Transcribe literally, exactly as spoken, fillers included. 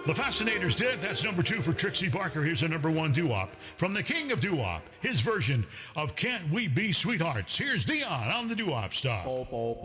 The Fascinators did. That's number two for Trixie Barker. Here's a number one doo-wop from the king of doo-wop, his version of Can't We Be Sweethearts. Here's Dion on the Doo-Wop Star.